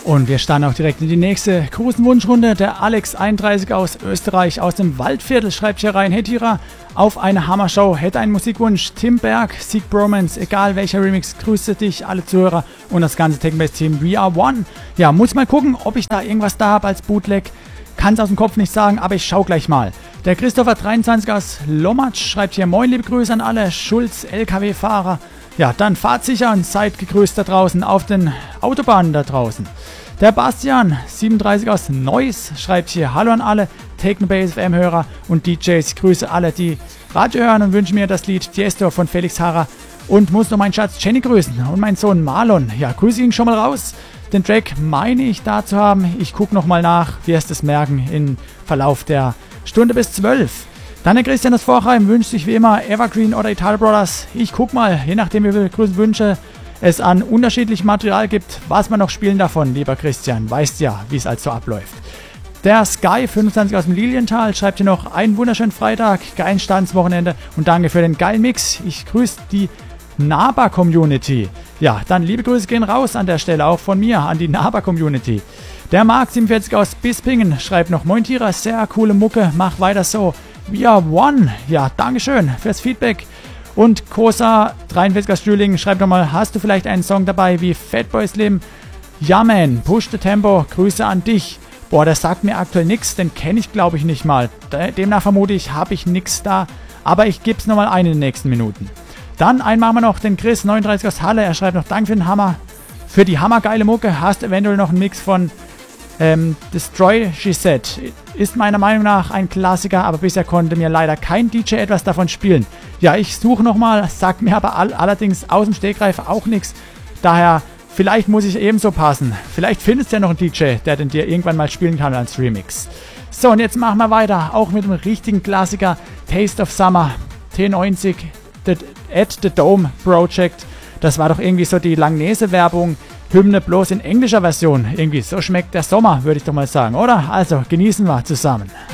Und wir starten auch direkt in die nächste Grußenwunschrunde. Der Alex31 aus Österreich, aus dem Waldviertel, schreibt hier rein: Hey Tira, auf eine Hammershow, hätte einen Musikwunsch. Tim Berg, Sieg Bromance, egal welcher Remix, grüße dich, alle Zuhörer und das ganze Techno-Bass-Team. We are one. Ja, muss mal gucken, ob ich da irgendwas da habe als Bootleg. Kann es aus dem Kopf nicht sagen, aber ich schau gleich mal. Der Christopher23 aus Lommatsch schreibt hier: Moin, liebe Grüße an alle Schulz LKW-Fahrer. Ja, dann fahrt sicher und seid gegrüßt da draußen auf den Autobahnen da draußen. Der Bastian37 aus Neuss schreibt hier: Hallo an alle Techno-Bass FM-Hörer und DJs. Ich grüße alle, die Radio hören und wünsche mir das Lied Tiesto von Felix Harrer und muss noch meinen Schatz Jenny grüßen und meinen Sohn Marlon. Ja, Grüße ihn schon mal raus. Den Track meine ich da zu haben. Ich gucke nochmal nach, wirst es merken im Verlauf der Stunde bis 12. Dann der Christian aus Vorheim wünscht sich wie immer Evergreen oder Ital Brothers. Ich guck mal, je nachdem wie viele Grüßenwünsche es an unterschiedlichem Material gibt, was man noch spielen davon, lieber Christian. Weißt ja, wie es also abläuft. Der Sky25 aus dem Lilienthal schreibt hier noch: einen wunderschönen Freitag, geilen Start ins Wochenende und danke für den geilen Mix. Ich grüße die Naba-Community. Ja, dann liebe Grüße gehen raus an der Stelle, auch von mir an die Naba-Community. Der Mark47 aus Bispingen schreibt noch: Moin Tira, sehr coole Mucke, mach weiter so. We are one. Ja, Dankeschön fürs Feedback. Und Kosa43 aus Stühlingen schreibt nochmal: Hast du vielleicht einen Song dabei wie Fatboys Leben? Ja, man, Push the Tempo, Grüße an dich. Boah, das sagt mir aktuell nichts, den kenne ich glaube ich nicht mal. Demnach vermute ich, habe ich nichts da, aber ich gebe es nochmal ein in den nächsten Minuten. Dann einmal haben wir noch den Chris39 aus Halle, er schreibt noch: Danke für den Hammer, für die hammergeile Mucke. Hast eventuell noch einen Mix von Destroy She Said. Ist meiner Meinung nach ein Klassiker, aber bisher konnte mir leider kein DJ etwas davon spielen. Ja, ich suche nochmal, sagt mir aber allerdings aus dem Stegreif auch nichts. Daher, vielleicht muss ich ebenso passen. Vielleicht findest du ja noch einen DJ, der den dir irgendwann mal spielen kann als Remix. So, und jetzt machen wir weiter, auch mit dem richtigen Klassiker, Taste of Summer, T90, at the Dome Project. Das war doch irgendwie so die Langnese-Werbung. Hymne bloß in englischer Version. Irgendwie so schmeckt der Sommer, würde ich doch mal sagen, oder? Also, genießen wir zusammen.